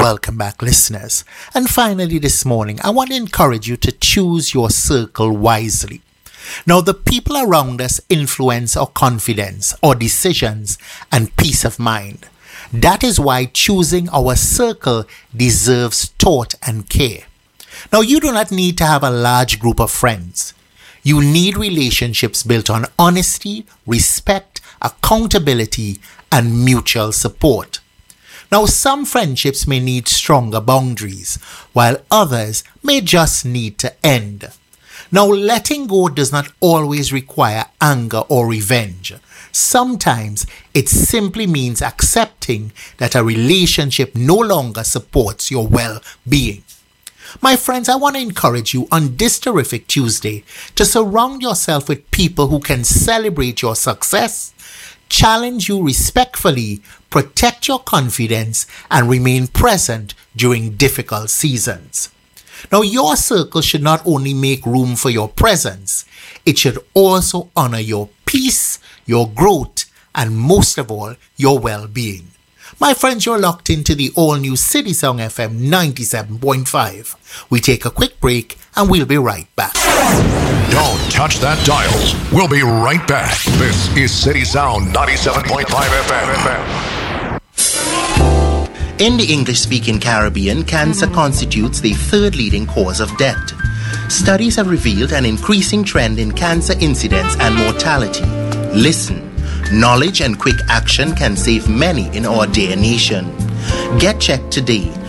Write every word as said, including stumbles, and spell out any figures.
Welcome back, listeners. And finally this morning, I want to encourage you to choose your circle wisely. Now, the people around us influence our confidence, our decisions, and peace of mind. That is why choosing our circle deserves thought and care. Now, you do not need to have a large group of friends. You need relationships built on honesty, respect, accountability, and mutual support. Now, some friendships may need stronger boundaries, while others may just need to end. Now, letting go does not always require anger or revenge. Sometimes it simply means accepting that a relationship no longer supports your well-being. My friends, I want to encourage you on this terrific Tuesday to surround yourself with people who can celebrate your success, challenge you respectfully, protect your confidence, and remain present during difficult seasons. Now, your circle should not only make room for your presence, it should also honor your peace, your growth, and most of all, your well-being. My friends, you're locked into the all-new City Sound F M ninety-seven point five. We take a quick break and we'll be right back. Don't touch that dial. We'll be right back. This is City Sound ninety-seven point five F M. In the English-speaking Caribbean, cancer constitutes the third leading cause of death. Studies have revealed an increasing trend in cancer incidence and mortality. Listen. Knowledge and quick action can save many in our dear nation. Get checked today